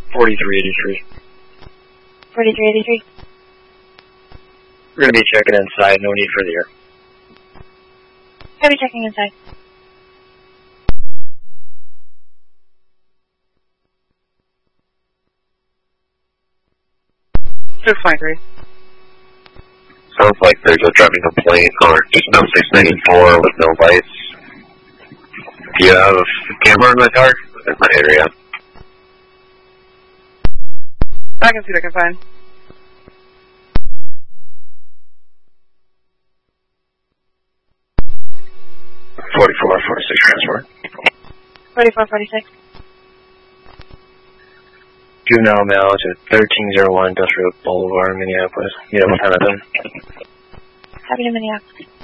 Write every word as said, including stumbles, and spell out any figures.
forty-three eighty-three. forty-three eighty-three. We're going to be checking inside, no need for the air. Heavy checking inside. six ninety-three. Sounds like there's a driving complaint or just no six ninety-four with no lights. Do you have a camera in the car? In my area. I can see what I can find. forty-four forty-six transport. forty-four forty-six. Juvenile mail to thirteen oh one Industrial Boulevard, Minneapolis. Yeah, what time is it? Happy to Minneapolis.